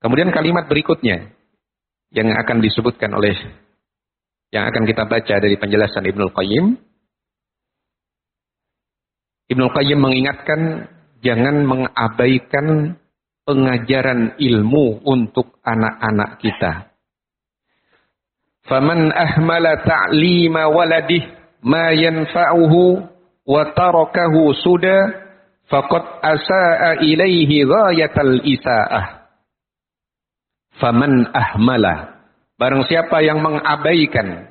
Kemudian kalimat berikutnya yang akan disebutkan yang akan kita baca dari penjelasan Ibnul Qayyim. Ibnul Qayyim mengingatkan jangan mengabaikan pengajaran ilmu untuk anak-anak kita. Faman ahmala ta'lima waladih ma yanfa'uhu wa tarakahu suda faqad asa'a ilaihi ghayatal isaa'ah. Faman ahmala, barang siapa yang mengabaikan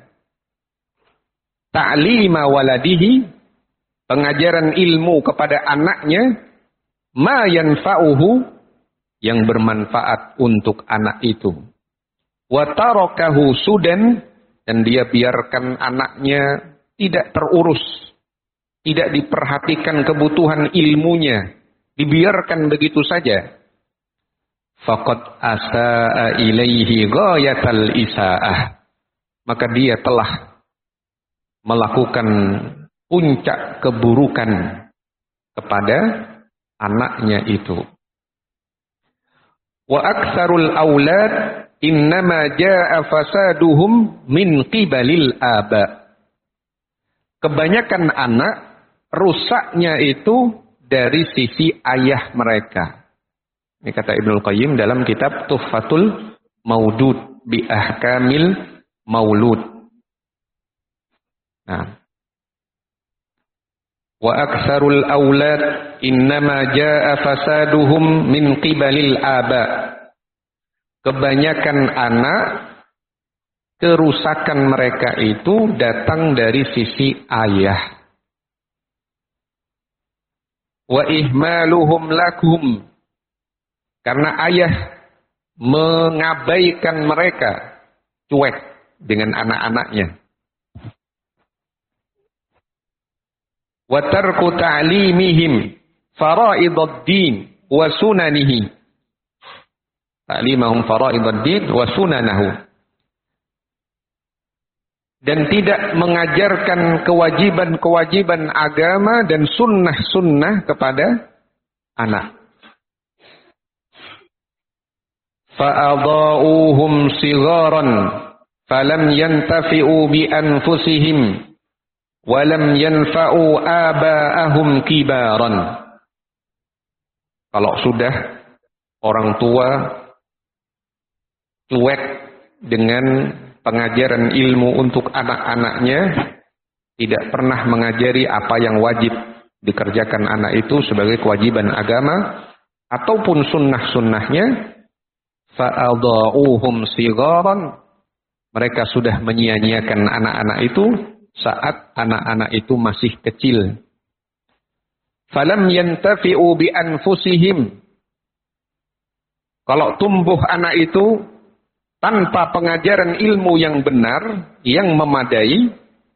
ta'lima waladihi, pengajaran ilmu kepada anaknya, ma yanfa'uhu, yang bermanfaat untuk anak itu, wa tarakahu sudan, dan dia biarkan anaknya tidak terurus, tidak diperhatikan kebutuhan ilmunya, dibiarkan begitu saja, faqad asa'a ilaihi ghayatal isaa'ah, maka dia telah melakukan puncak keburukan kepada anaknya itu. Wa aktsarul aulad innama jaa'a fasaduhum min qibalil aba. Kebanyakan anak rusaknya itu dari sisi ayah mereka. Ini kata Ibnul Qayyim dalam kitab Tuhfatul Maudud bi Ahkamil Maulud. Nah, wa aktsarul aulad innama jaa'a fasaduhum min qibalil aba. Kebanyakan anak kerusakan mereka itu datang dari sisi ayah. Wa ihmaluhum lakum, karena ayah mengabaikan mereka, cuek dengan anak-anaknya. Wa tarku ta'limihim fara'idud-din wa sunanihi. Ta'limahum fara'idud-din wa sunanahu. Dan tidak mengajarkan kewajiban-kewajiban agama dan sunnah-sunnah kepada anak. Fa'adha'uhum sigharan falam yantafi'u bi anfusihim walam yanfa'u aba'ahum kibaran. Kalau sudah orang tua cuek dengan pengajaran ilmu untuk anak-anaknya, tidak pernah mengajari apa yang wajib dikerjakan anak itu sebagai kewajiban agama ataupun sunnah-sunnahnya, fa'adha'uhum sigharan, mereka sudah menyia-nyiakan anak-anak itu saat anak-anak itu masih kecil. Falam yantafi'u bi anfusihim, kalau tumbuh anak itu tanpa pengajaran ilmu yang benar, yang memadai,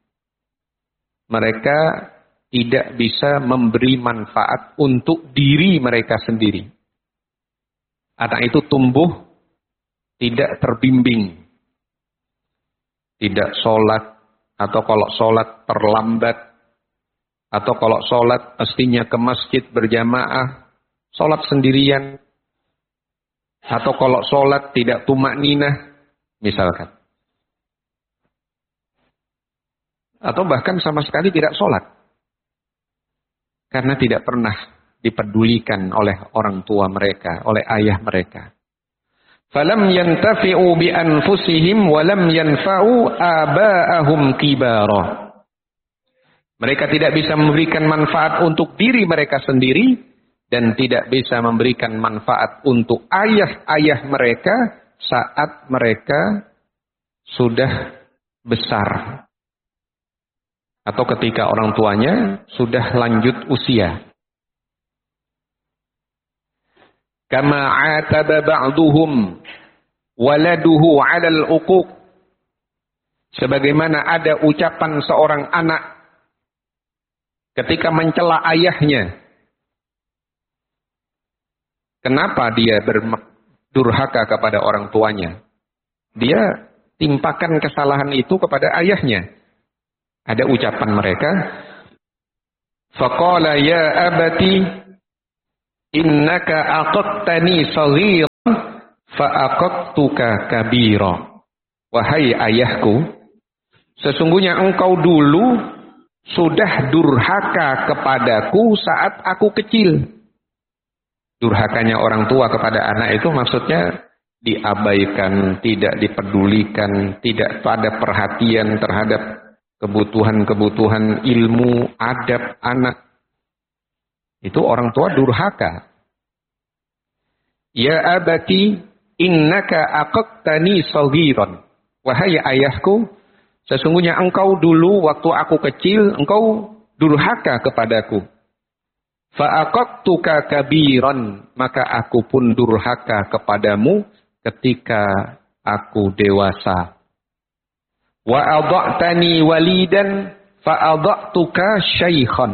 mereka tidak bisa memberi manfaat untuk diri mereka sendiri. Anak itu tumbuh tidak terbimbing, tidak sholat, atau kalau sholat terlambat, atau kalau sholat mestinya ke masjid berjamaah, sholat sendirian, atau kalau sholat tidak tumakninah, misalkan. Atau bahkan sama sekali tidak sholat, karena tidak pernah dipedulikan oleh orang tua mereka, oleh ayah mereka. Falam yantafi'u bi anfusihim wa lam yanfa'u aba'ahum kibara. Mereka tidak bisa memberikan manfaat untuk diri mereka sendiri dan tidak bisa memberikan manfaat untuk ayah-ayah mereka saat mereka sudah besar atau ketika orang tuanya sudah lanjut usia. Kama ataba ba'duhum waladuhu 'alal uquq, sebagaimana ada ucapan seorang anak ketika mencela ayahnya. Kenapa dia berdurhaka kepada orang tuanya? Dia timpakan kesalahan itu kepada ayahnya. Ada ucapan mereka, faqala ya abati innaka aqattani saghiran fa'aqaqtuka kabira. Wahai ayahku, sesungguhnya engkau dulu sudah durhaka kepadaku saat aku kecil. Durhakanya orang tua kepada anak itu maksudnya diabaikan, tidak dipedulikan, tidak pada perhatian terhadap kebutuhan-kebutuhan ilmu, adab anak. Itu orang tua durhaka. Ya abati innaka aqaqtani saghiran. Wahai ayahku, sesungguhnya engkau dulu waktu aku kecil, engkau durhaka kepadaku. Fa'aqaqtuka kabiran, maka aku pun durhaka kepadamu ketika aku dewasa. Wa adha'tani walidan fa'adha'tuka syaikhan.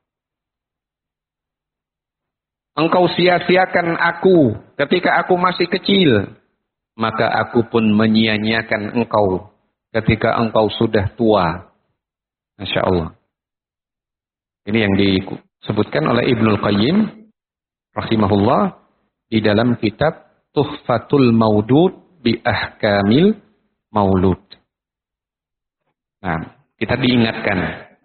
Engkau sia-siakan aku ketika aku masih kecil, maka aku pun menyia-nyiakan engkau ketika engkau sudah tua. Masya Allah. Ini yang disebutkan oleh Ibnul Qayyim rahimahullah di dalam kitab Tuhfatul Maudud bi Ahkamil Maulud. Nah, kita diingatkan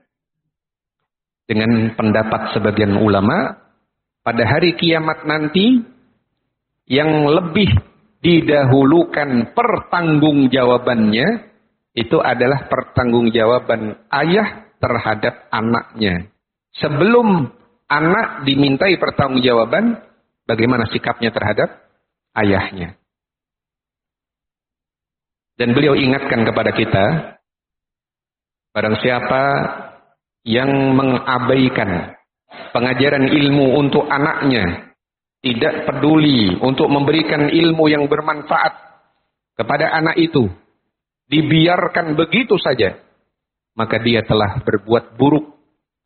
dengan pendapat sebagian ulama, pada hari kiamat nanti yang lebih didahulukan pertanggungjawabannya itu adalah pertanggungjawaban ayah terhadap anaknya. Sebelum anak dimintai pertanggungjawaban, bagaimana sikapnya terhadap ayahnya. Dan beliau ingatkan kepada kita, barang siapa yang mengabaikan pengajaran ilmu untuk anaknya, tidak peduli untuk memberikan ilmu yang bermanfaat kepada anak itu, dibiarkan begitu saja, maka dia telah berbuat buruk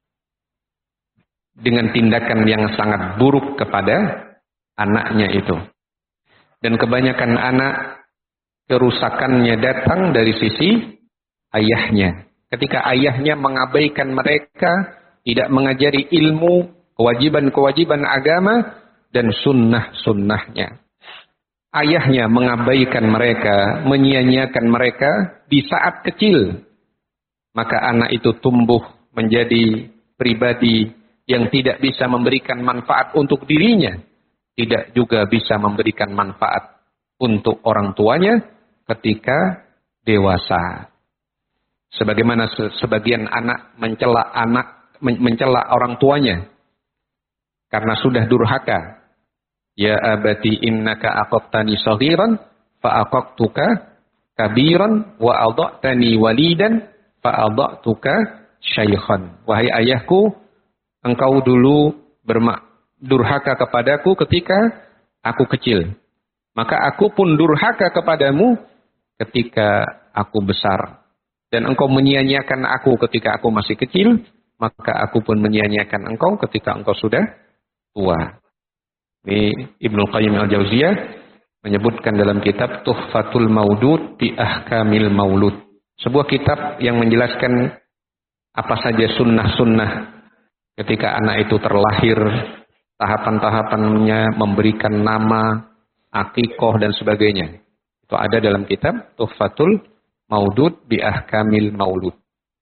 dengan tindakan yang sangat buruk kepada anaknya itu. Dan kebanyakan anak kerusakannya datang dari sisi ayahnya. Ketika ayahnya mengabaikan mereka, tidak mengajari ilmu, kewajiban-kewajiban agama, dan sunnah-sunnahnya. Ayahnya mengabaikan mereka, menyia-nyiakan mereka di saat kecil. Maka anak itu tumbuh menjadi pribadi yang tidak bisa memberikan manfaat untuk dirinya. Tidak juga bisa memberikan manfaat untuk orang tuanya ketika dewasa. Sebagaimana sebagian anak mencela orang tuanya karena sudah durhaka. Ya abati innaka aqaqtani saghiran fa aqaqtuka kabiran wa adha'tani walidan fa adha'tuka syaikhan. Wahai ayahku, engkau dulu durhaka kepadaku ketika aku kecil. Maka aku pun durhaka kepadamu ketika aku besar. Dan engkau menyia-nyiakan aku ketika aku masih kecil, maka aku pun menyia-nyiakan engkau ketika engkau sudah tua. Ini Ibnul Qayyim Al-Jauziyah menyebutkan dalam kitab Tuhfatul Maudud bi Ahkamil Maulud. Sebuah kitab yang menjelaskan apa saja sunnah-sunnah ketika anak itu terlahir, tahapan-tahapannya, memberikan nama, akikoh dan sebagainya. Itu ada dalam kitab Tuhfatul Maudud bi Ahkamil Maulud.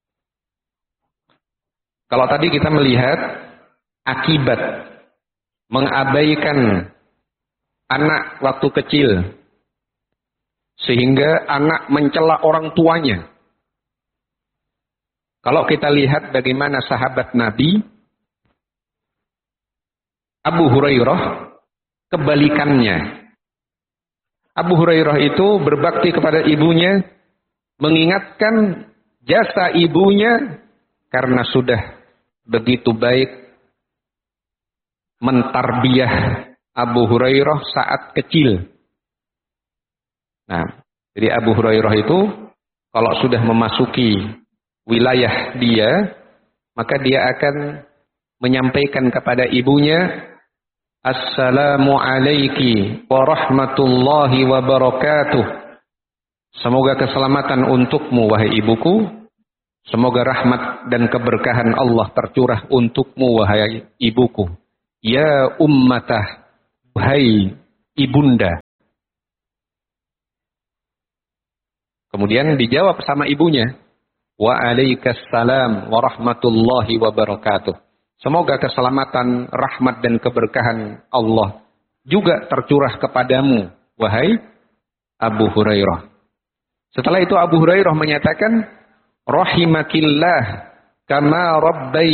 Kalau tadi kita melihat akibat mengabaikan anak waktu kecil sehingga anak mencela orang tuanya. Kalau kita lihat bagaimana sahabat Nabi Abu Hurairah, kebalikannya. Abu Hurairah itu berbakti kepada ibunya, mengingatkan jasa ibunya karena sudah begitu baik mentarbiyah Abu Hurairah saat kecil. Nah, jadi Abu Hurairah itu kalau sudah memasuki wilayah dia, maka dia akan menyampaikan kepada ibunya, Assalamu alaiki wa rahmatullahi wa barakatuh. Semoga keselamatan untukmu wahai ibuku. Semoga rahmat dan keberkahan Allah tercurah untukmu wahai ibuku. Ya ummatah, wahai ibunda. Kemudian dijawab sama ibunya, "Waalaikumsalam warahmatullahi wabarakatuh." Semoga keselamatan, rahmat dan keberkahan Allah juga tercurah kepadamu, wahai Abu Hurairah. Setelah itu Abu Hurairah menyatakan, "Rahimakillah kama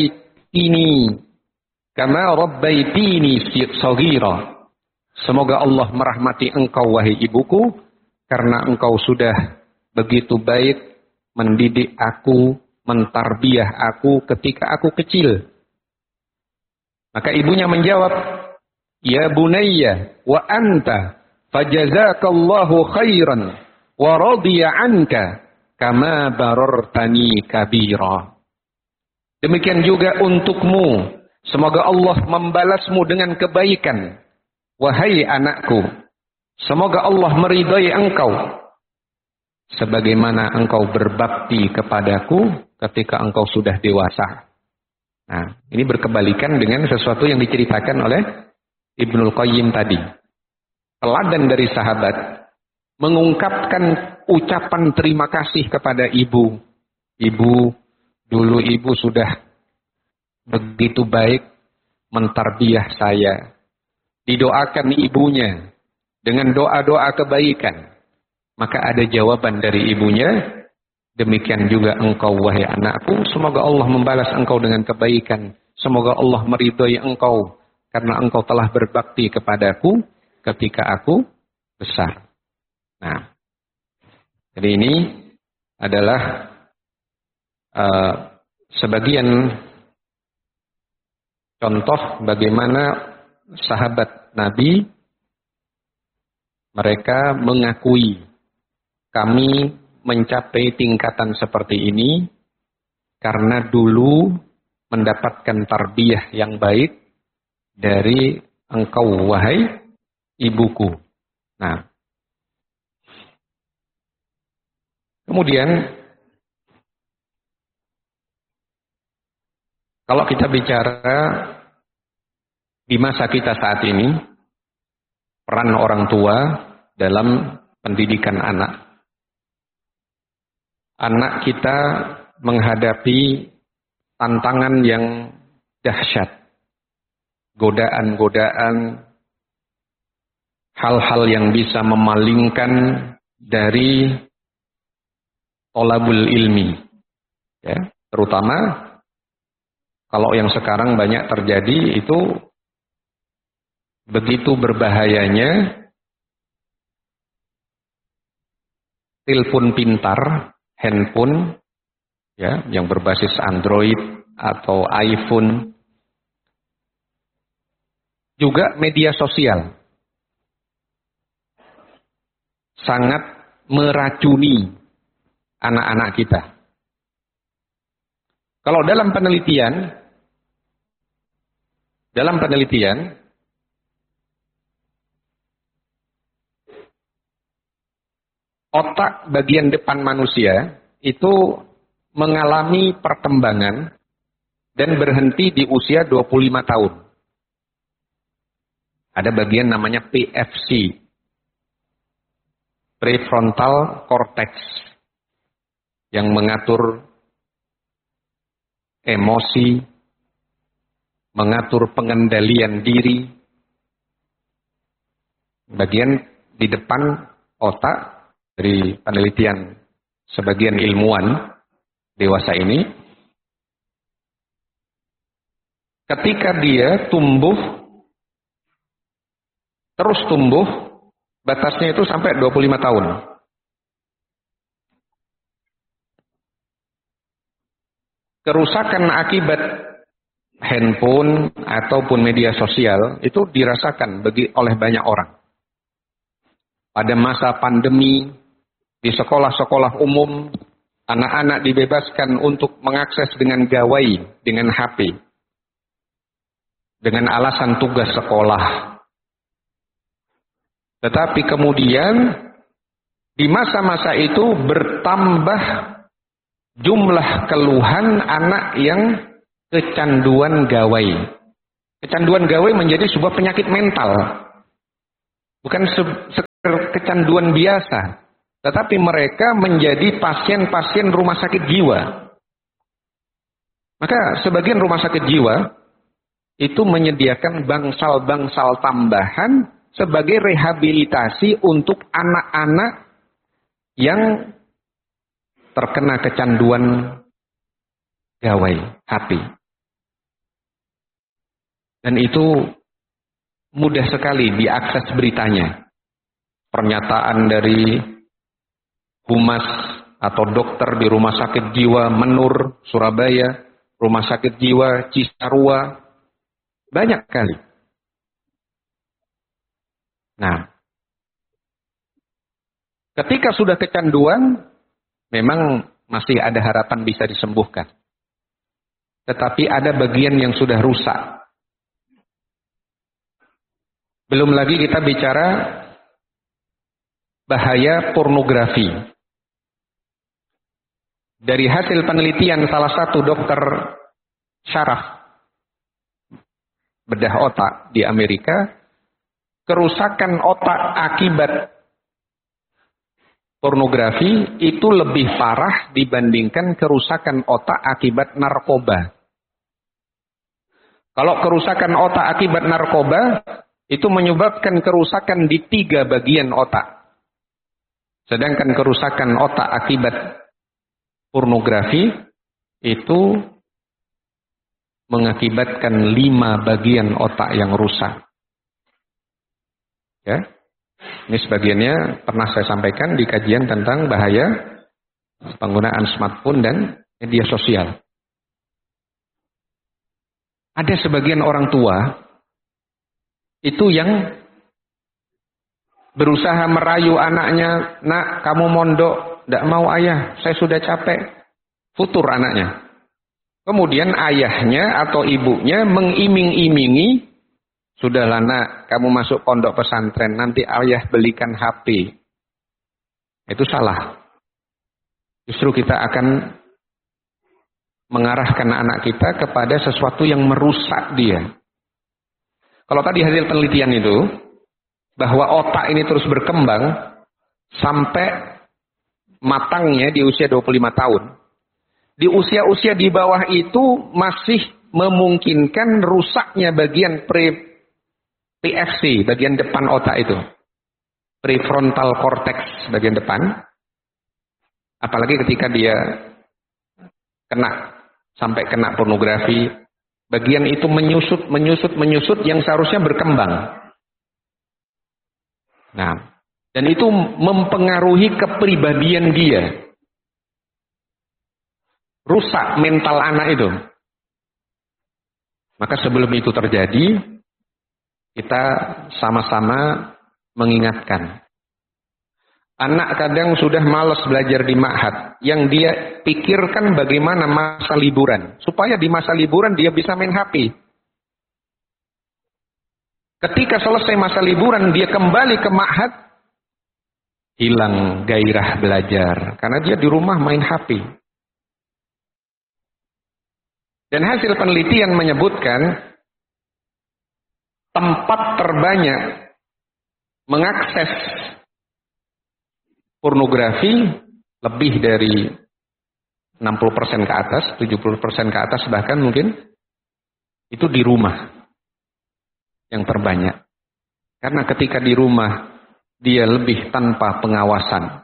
rabbaitini shaghira." Semoga Allah merahmati engkau wahai ibuku, karena engkau sudah begitu baik mendidik aku, mentarbiyah aku ketika aku kecil. Maka ibunya menjawab, "Ya bunayya wa anta fajazakallahu khairan wa radiya anka kama barartani kabira." Demikian juga untukmu, semoga Allah membalasmu dengan kebaikan. Wahai anakku, semoga Allah meridai engkau sebagaimana engkau berbakti kepadaku ketika engkau sudah dewasa. Nah, ini berkebalikan dengan sesuatu yang diceritakan oleh Ibnul Qayyim tadi. Teladan dari sahabat mengungkapkan ucapan terima kasih kepada ibu. Ibu, dulu ibu sudah begitu baik mentarbiyah saya. Didoakan ibunya dengan doa-doa kebaikan. Maka ada jawaban dari ibunya, "Demikian juga engkau wahai anakku, semoga Allah membalas engkau dengan kebaikan. Semoga Allah meridhai engkau karena engkau telah berbakti kepadaku ketika aku besar." Nah, jadi ini adalah sebagian contoh bagaimana sahabat Nabi mereka mengakui kami mencapai tingkatan seperti ini karena dulu mendapatkan tarbiyah yang baik dari engkau wahai ibuku. Nah, kemudian kalau kita bicara di masa kita saat ini, peran orang tua dalam pendidikan anak. Anak kita menghadapi tantangan yang dahsyat. Godaan-godaan, hal-hal yang bisa memalingkan dari tolabul ilmi. Ya, terutama kalau yang sekarang banyak terjadi itu begitu berbahayanya telepon pintar, handphone, ya, yang berbasis Android atau iPhone, juga media sosial, sangat meracuni anak-anak kita. Kalau dalam penelitian, otak bagian depan manusia itu mengalami perkembangan dan berhenti di usia 25 tahun. Ada bagian namanya PFC, prefrontal cortex, yang mengatur emosi, mengatur pengendalian diri. Bagian di depan otak dari penelitian sebagian ilmuwan dewasa ini, ketika dia terus tumbuh, batasnya itu sampai 25 tahun. Kerusakan akibat handphone ataupun media sosial itu dirasakan oleh banyak orang. Pada masa pandemi, di sekolah-sekolah umum, anak-anak dibebaskan untuk mengakses dengan gawai, dengan HP. Dengan alasan tugas sekolah. Tetapi kemudian, di masa-masa itu bertambah jumlah keluhan anak yang kecanduan gawai. Kecanduan gawai menjadi sebuah penyakit mental. Bukan kecanduan biasa. tetapi mereka menjadi pasien-pasien rumah sakit jiwa. Maka sebagian rumah sakit jiwa itu menyediakan bangsal-bangsal tambahan sebagai rehabilitasi untuk anak-anak yang terkena kecanduan gawai HP. Dan itu mudah sekali diakses beritanya. Pernyataan dari humas atau dokter di Rumah Sakit Jiwa Menur, Surabaya, Rumah Sakit Jiwa Cisarua, banyak sekali. Nah, ketika sudah kecanduan, memang masih ada harapan bisa disembuhkan. Tetapi ada bagian yang sudah rusak. Belum lagi kita bicara bahaya pornografi. Dari hasil penelitian salah satu dokter syaraf bedah otak di Amerika, kerusakan otak akibat pornografi itu lebih parah dibandingkan kerusakan otak akibat narkoba. Kalau kerusakan otak akibat narkoba, itu menyebabkan kerusakan di 3 bagian otak. Sedangkan kerusakan otak akibat pornografi itu mengakibatkan 5 bagian otak yang rusak. Ya, ini sebagiannya pernah saya sampaikan di kajian tentang bahaya penggunaan smartphone dan media sosial. Ada sebagian orang tua itu yang berusaha merayu anaknya, nak kamu mondok, tidak mau ayah, saya sudah capek. Futur anaknya. Kemudian ayahnya atau ibunya mengiming-imingi, sudahlah nak, kamu masuk pondok pesantren, nanti ayah belikan HP. Itu salah. Justru kita akan mengarahkan anak kita kepada sesuatu yang merusak dia. Kalau tadi hasil penelitian itu, bahwa otak ini terus berkembang sampai matangnya di usia 25 tahun. Di usia-usia di bawah itu masih memungkinkan rusaknya bagian PFC, bagian depan otak itu. Prefrontal cortex, bagian depan. Apalagi ketika dia sampai kena pornografi, bagian itu menyusut yang seharusnya berkembang. Nah, dan itu mempengaruhi kepribadian dia. Rusak mental anak itu. Maka sebelum itu terjadi, kita sama-sama mengingatkan. Anak kadang sudah malas belajar di ma'had. Yang dia pikirkan bagaimana masa liburan. Supaya di masa liburan dia bisa main HP. Ketika selesai masa liburan, dia kembali ke ma'had, hilang gairah belajar. Karena dia di rumah main HP. Dan hasil penelitian menyebutkan, tempat terbanyak mengakses pornografi lebih dari 60% ke atas, 70% ke atas bahkan mungkin, itu di rumah. Yang terbanyak. Karena ketika di rumah dia lebih tanpa pengawasan.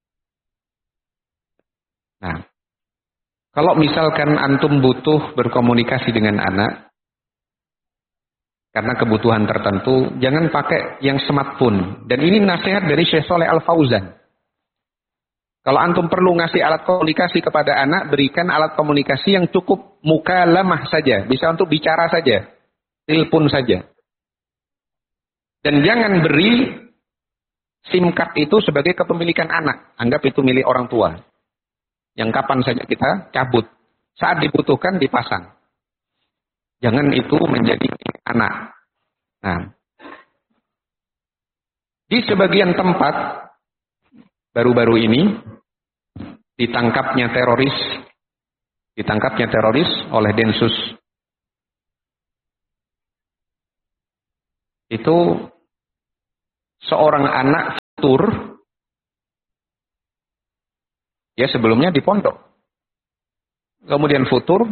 Nah, kalau misalkan antum butuh berkomunikasi dengan anak karena kebutuhan tertentu, jangan pakai yang smartphone. Dan ini nasihat dari Syekh Shalih Al Fauzan. Kalau antum perlu ngasih alat komunikasi kepada anak, berikan alat komunikasi yang cukup mukalamah saja, bisa untuk bicara saja, telepon saja. Dan jangan beri SIM card itu sebagai kepemilikan anak. Anggap itu milik orang tua. Yang kapan saja kita cabut. Saat dibutuhkan dipasang. Jangan itu menjadi anak. Nah, di sebagian tempat baru-baru ini ditangkapnya teroris oleh Densus. Itu seorang anak futur Dia sebelumnya di pondok. Kemudian futur,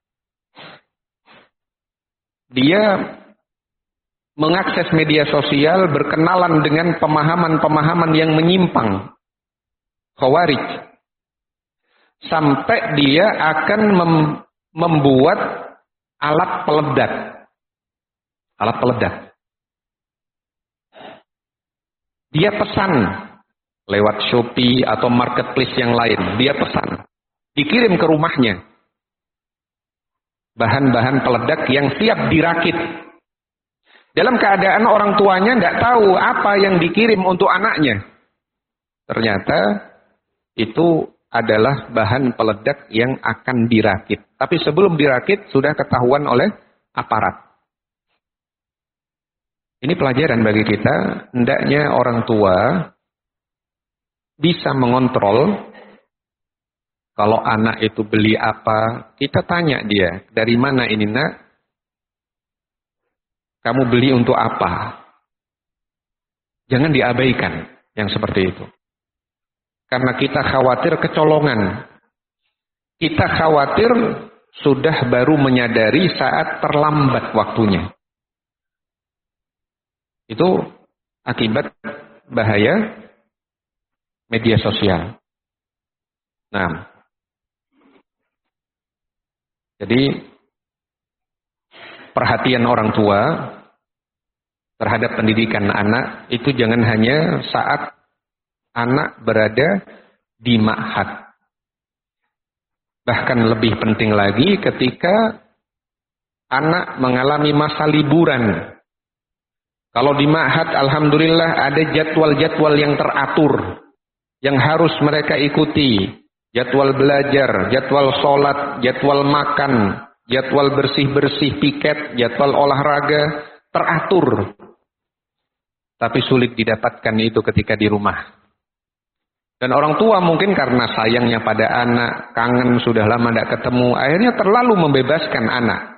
dia mengakses media sosial, berkenalan dengan pemahaman-pemahaman yang menyimpang, khawarij. Sampai dia akan membuat alat peledak. Alat peledak. Dia pesan lewat Shopee atau marketplace yang lain. Dia pesan. Dikirim ke rumahnya. Bahan-bahan peledak yang siap dirakit. Dalam keadaan orang tuanya nggak tahu apa yang dikirim untuk anaknya. Ternyata itu adalah bahan peledak yang akan dirakit. Tapi sebelum dirakit sudah ketahuan oleh aparat. Ini pelajaran bagi kita. Hendaknya orang tua bisa mengontrol. Kalau anak itu beli apa, kita tanya dia, dari mana ini nak? Kamu beli untuk apa? Jangan diabaikan yang seperti itu. Karena kita khawatir kecolongan. Kita khawatir sudah baru menyadari saat terlambat waktunya. Itu akibat bahaya media sosial. Nah, jadi perhatian orang tua terhadap pendidikan anak itu jangan hanya saat anak berada di ma'had. Bahkan lebih penting lagi ketika anak mengalami masa liburan. Kalau di ma'had, alhamdulillah ada jadwal-jadwal yang teratur. Yang harus mereka ikuti. Jadwal belajar, jadwal sholat, jadwal makan, jadwal bersih-bersih piket, jadwal olahraga, teratur. Tapi sulit didapatkan itu ketika di rumah. Dan orang tua mungkin karena sayangnya pada anak, kangen sudah lama tidak ketemu, akhirnya terlalu membebaskan anak.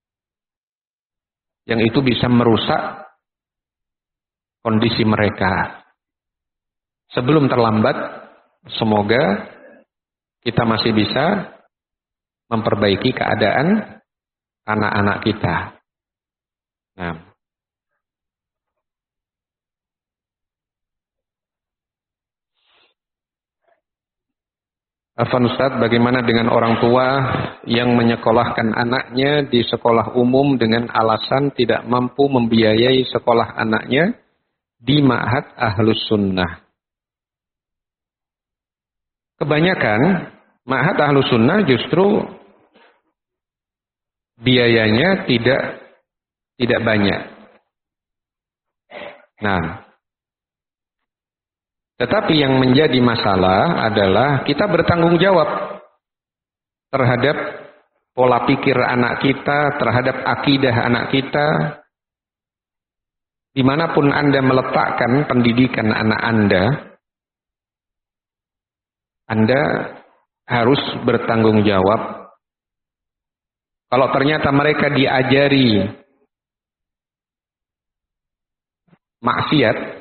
Yang itu bisa merusak kondisi mereka. Sebelum terlambat, semoga kita masih bisa memperbaiki keadaan anak-anak kita. Nah, Afwan Ustadz, bagaimana dengan orang tua yang menyekolahkan anaknya di sekolah umum dengan alasan tidak mampu membiayai sekolah anaknya di Ma'had Ahlus Sunnah? Kebanyakan Ma'had Ahlus Sunnah justru biayanya tidak banyak. Nah, tetapi yang menjadi masalah adalah kita bertanggung jawab terhadap pola pikir anak kita, terhadap akidah anak kita. Dimanapun Anda meletakkan pendidikan anak Anda harus bertanggung jawab. Kalau ternyata mereka diajari maksiat,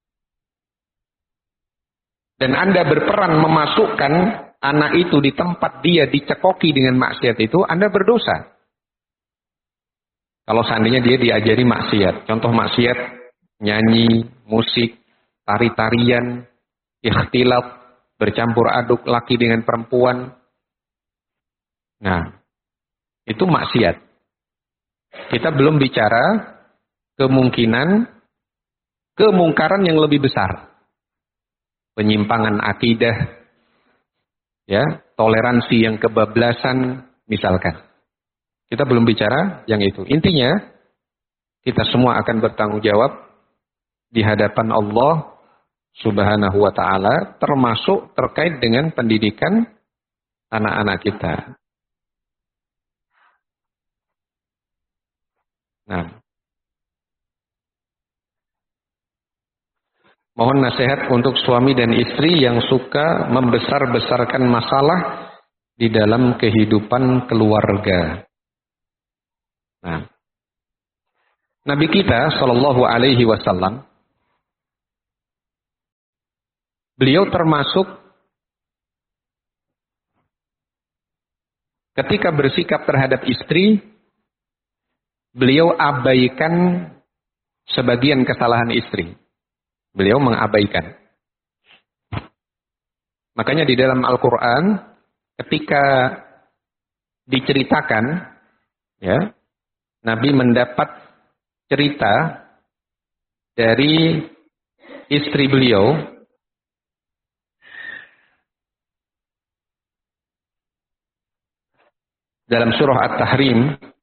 dan Anda berperan memasukkan anak itu di tempat dia dicekoki dengan maksiat itu, Anda berdosa. Kalau seandainya dia diajari maksiat, contoh maksiat, nyanyi, musik, tari-tarian, ikhtilat, bercampur aduk laki dengan perempuan. Nah, itu maksiat. Kita belum bicara kemungkaran yang lebih besar. Penyimpangan akidah, ya, toleransi yang kebablasan, misalkan. Kita belum bicara yang itu. Intinya, kita semua akan bertanggung jawab di hadapan Allah Subhanahu wa ta'ala, termasuk terkait dengan pendidikan anak-anak kita. Nah, mohon nasihat untuk suami dan istri yang suka membesar-besarkan masalah di dalam kehidupan keluarga. Nah, Nabi kita Shallallahu Alaihi Wasallam, beliau termasuk ketika bersikap terhadap istri, beliau abaikan sebagian kesalahan istri. Beliau mengabaikan. Makanya di dalam Al-Quran, ketika diceritakan, ya, Nabi mendapat cerita dari istri beliau, dalam surah At-Tahrim,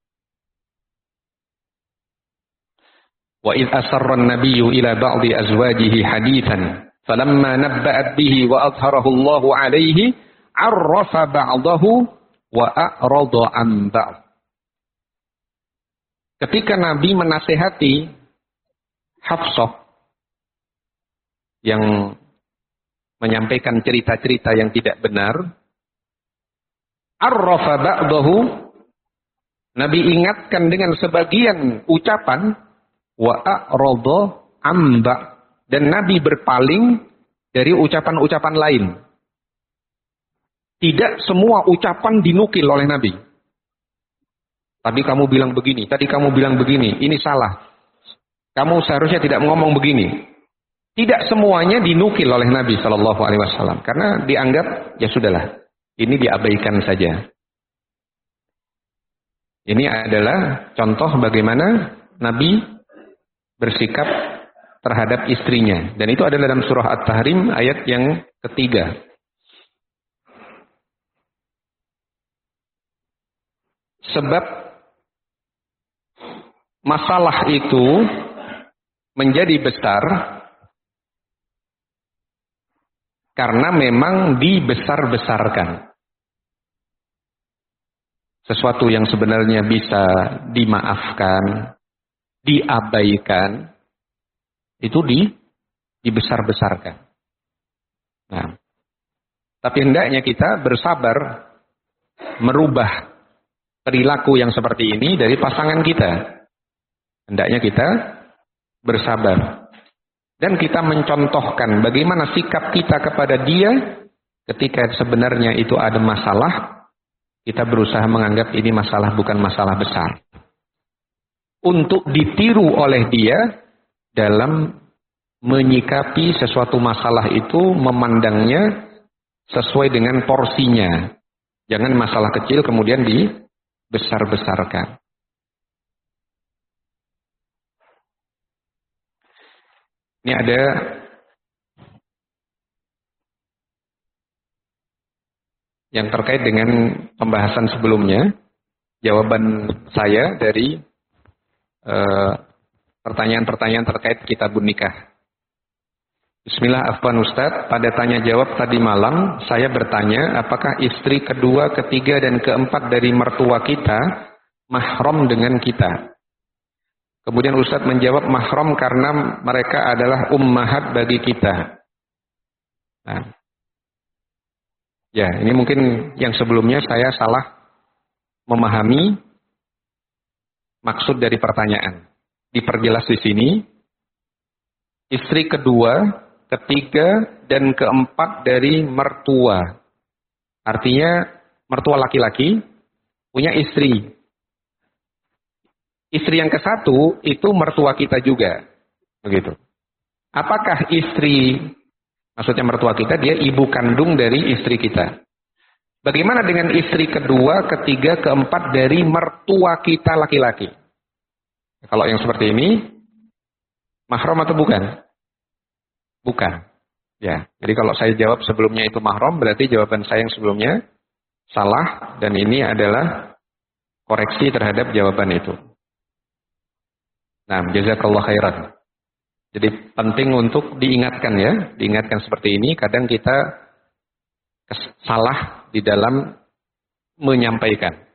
wa idh asarra an-nabiyyu ila ba'di azwajihi hadithan falamma nabba'at bihi wa adharahu Allahu 'alaihi 'arrafa ba'dahu wa a'rada 'an ba'd. Ketika Nabi menasihati Hafsah yang menyampaikan cerita-cerita yang tidak benar, arrafa ba'dahu, Nabi ingatkan dengan sebagian ucapan, wa a'rada 'an ba'd, dan Nabi berpaling dari ucapan-ucapan lain. Tidak semua ucapan dinukil oleh Nabi. Tadi kamu bilang begini, tadi kamu bilang begini, ini salah. Kamu seharusnya tidak ngomong begini. Tidak semuanya dinukil oleh Nabi Shallallahu Alaihi Wasallam, karena dianggap ya sudahlah, ini diabaikan saja. Ini adalah contoh bagaimana Nabi bersikap terhadap istrinya, dan itu adalah dalam surah At-Tahrim ayat yang ketiga. Sebab masalah itu menjadi besar karena memang dibesar-besarkan. Sesuatu yang sebenarnya bisa dimaafkan, diabaikan, itu dibesar-besarkan. Nah, tapi hendaknya kita bersabar merubah perilaku yang seperti ini dari pasangan kita. Hendaknya kita bersabar. Dan kita mencontohkan bagaimana sikap kita kepada dia ketika sebenarnya itu ada masalah. Kita berusaha menganggap ini masalah bukan masalah besar. Untuk ditiru oleh dia dalam menyikapi sesuatu masalah itu, memandangnya sesuai dengan porsinya. Jangan masalah kecil kemudian dibesar-besarkan. Ini ada yang terkait dengan pembahasan sebelumnya. Jawaban saya dari pertanyaan-pertanyaan terkait kitabun nikah. Bismillah, afwan Ustaz. Pada tanya jawab tadi malam, saya bertanya apakah istri kedua, ketiga, dan keempat dari mertua kita mahram dengan kita. Kemudian Ustaz menjawab mahram karena mereka adalah ummahat bagi kita. Nah, ya, ini mungkin yang sebelumnya saya salah memahami maksud dari pertanyaan. Diperjelas di sini, istri kedua, ketiga, dan keempat dari mertua. Artinya mertua laki-laki punya istri. Istri yang ke-1 itu mertua kita juga. Begitu. Apakah istri, maksudnya mertua kita, dia ibu kandung dari istri kita. Bagaimana dengan istri kedua, ketiga, keempat dari mertua kita laki-laki? Kalau yang seperti ini, mahram atau bukan? Bukan. Ya, jadi kalau saya jawab sebelumnya itu mahram, berarti jawaban saya yang sebelumnya salah, dan ini adalah koreksi terhadap jawaban itu. Nah, jazakallah khairan. Jadi penting untuk diingatkan ya, diingatkan seperti ini. Kadang kita salah di dalam menyampaikan.